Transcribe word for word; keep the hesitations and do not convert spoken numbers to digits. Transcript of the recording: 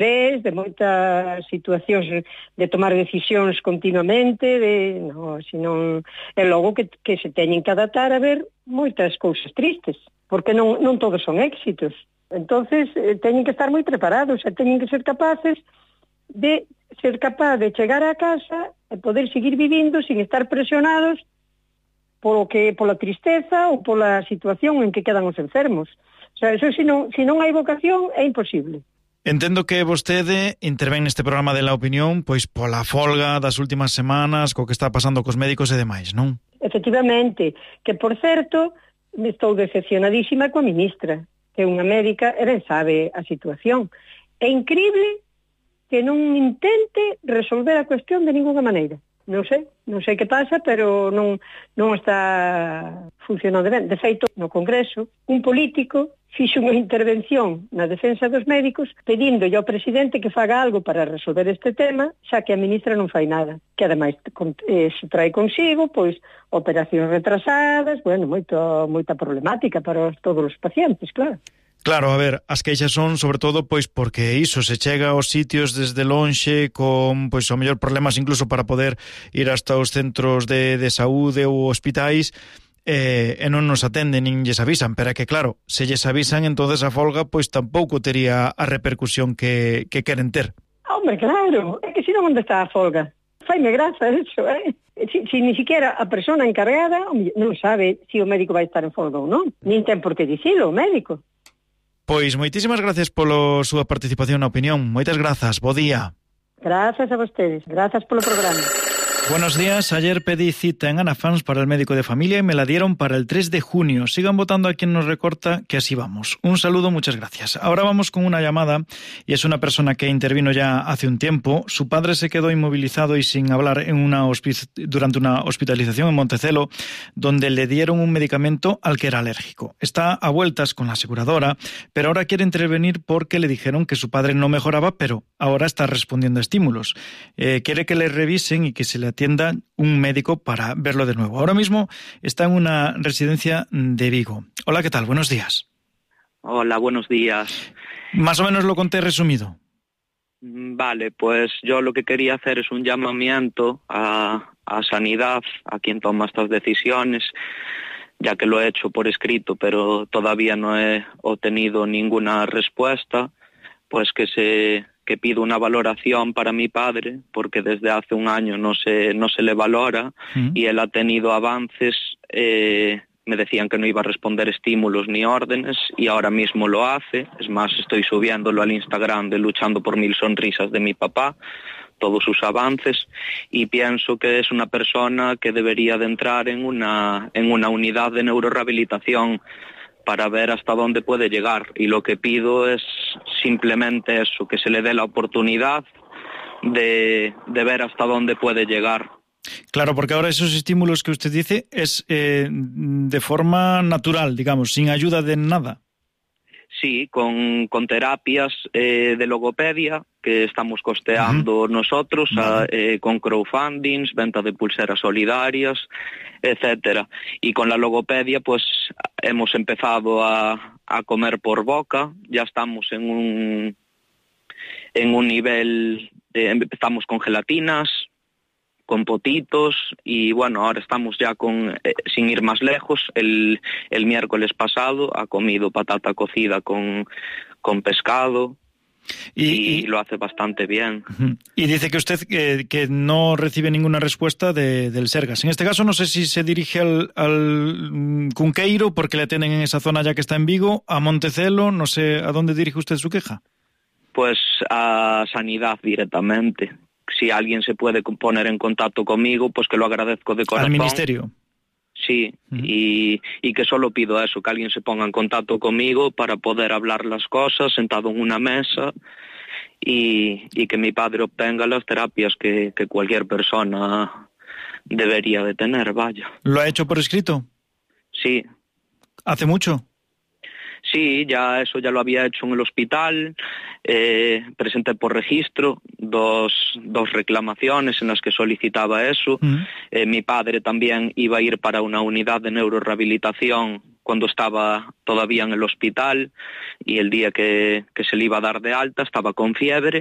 de moitas situacións de tomar decisións continuamente, de, no, senón, e logo que, que se teñen que adaptar a ver moitas cousas tristes, porque non, non todos son éxitos. Entonces, eh, teñen que estar moi preparados, e teñen que ser capaces de ser capaz de chegar a casa e poder seguir vivindo sin estar presionados polo que, pola tristeza ou pola situación en que quedan os enfermos. O sea, eso se non, se non hai vocación é imposible. Entendo que vostede intervén neste programa de La Opinión pois pola folga das últimas semanas, co que está pasando cos médicos e demais, non? Efectivamente, que por certo, estou decepcionadísima coa ministra, que é unha médica e ben sabe a situación. É increíble que non intente resolver a cuestión de ninguna maneira. Non sei, non sei que pasa, pero non, non está funcionando ben. De feito, no Congreso, un político fixo unha intervención na defensa dos médicos pedíndolle ao presidente que faga algo para resolver este tema, xa que a ministra non fai nada. Que ademais eh, se trae consigo, pois, operacións retrasadas, bueno, moito, moita problemática para todos os pacientes, claro. Claro, a ver, as queixas son sobre todo pois porque iso se chega aos sitios desde lonxe con pois o mellor problemas incluso para poder ir hasta os centros de, de saúde ou hospitais e, e non nos atenden nin lles avisan, pero é que claro, se lles avisan entonces a folga pois tampouco tería a repercusión que, que queren ter. Hombre, claro, é que se non onde está a folga? Faime graza eso, eh? Si, si ni siquiera a persona encargada non sabe se si o médico vai estar en folga ou non, nin ten por que dicilo o médico. Pois moitísimas gracias polo súa participación na opinión. Moitas grazas, bo día. Gracias a vostedes, gracias polo programa. Buenos días, ayer pedí cita en Anafans para el médico de familia y me la dieron para el tres de junio. Sigan votando a quien nos recorta, que así vamos. Un saludo, muchas gracias. Ahora vamos con una llamada y es una persona que intervino ya hace un tiempo. Su padre se quedó inmovilizado y sin hablar en una hospi- durante una hospitalización en Montecelo, donde le dieron un medicamento al que era alérgico. Está a vueltas con la aseguradora, pero ahora quiere intervenir porque le dijeron que su padre no mejoraba, pero ahora está respondiendo a estímulos. Eh, quiere que le revisen y que se le atienda un médico para verlo de nuevo. Ahora mismo está en una residencia de Vigo. Hola, ¿qué tal? Buenos días. Hola, buenos días. Más o menos lo conté resumido. Vale, pues yo lo que quería hacer es un llamamiento a, a Sanidad, a quien toma estas decisiones, ya que lo he hecho por escrito, pero todavía no he obtenido ninguna respuesta, pues que se... que pido una valoración para mi padre, porque desde hace un año no se, no se le valora, uh-huh. y él ha tenido avances, eh, me decían que no iba a responder estímulos ni órdenes, y ahora mismo lo hace. Es más, estoy subiéndolo al Instagram de Luchando por Mil Sonrisas de mi papá, todos sus avances, y pienso que es una persona que debería de entrar en una, en una unidad de neurorehabilitación para ver hasta dónde puede llegar, y lo que pido es simplemente eso, que se le dé la oportunidad de, de ver hasta dónde puede llegar. Claro, porque ahora esos estímulos que usted dice es eh, de forma natural, digamos, sin ayuda de nada. Sí, con, con terapias eh, de logopedia que estamos costeando uh-huh. nosotros, uh-huh. a, eh, con crowdfundings, venta de pulseras solidarias, etcétera. Y con la logopedia, pues hemos empezado a, a comer por boca. Ya estamos en un en un nivel de, empezamos con gelatinas, con potitos, y bueno, ahora estamos ya con, eh, sin ir más lejos, el, el miércoles pasado ha comido patata cocida con, con pescado, y, y, y lo hace bastante bien. Uh-huh. Y dice que usted que, que no recibe ninguna respuesta de, del Sergas. En este caso no sé si se dirige al, al Cunqueiro, porque le atienden en esa zona ya que está en Vigo, a Montecelo, no sé a dónde dirige usted su queja. Pues a Sanidad directamente. Si alguien se puede poner en contacto conmigo, pues que lo agradezco de corazón. ¿Al ministerio? Sí, uh-huh. y, y que solo pido eso, que alguien se ponga en contacto conmigo para poder hablar las cosas sentado en una mesa, y, y que mi padre obtenga las terapias que, que cualquier persona debería de tener, vaya. ¿Lo ha hecho por escrito? Sí. ¿Hace mucho? Sí, ya eso ya lo había hecho en el hospital, eh, presenté por registro dos, dos reclamaciones en las que solicitaba eso. Uh-huh. Eh, mi padre también iba a ir para una unidad de neurorehabilitación cuando estaba todavía en el hospital y el día que, que se le iba a dar de alta estaba con fiebre